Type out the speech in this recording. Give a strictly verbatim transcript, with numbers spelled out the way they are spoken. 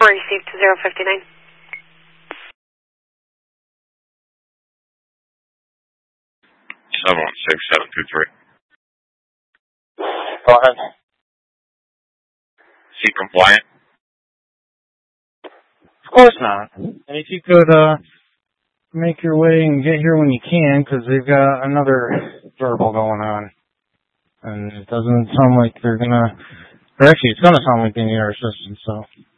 Received to zero fifty-nine. seven one six seven two three. Go ahead. Is he compliant? Of course not. And if you could uh, make your way and get here when you can, because they've got another verbal going on. And it doesn't sound like they're going to, or actually it's going to sound like they need our assistance, so.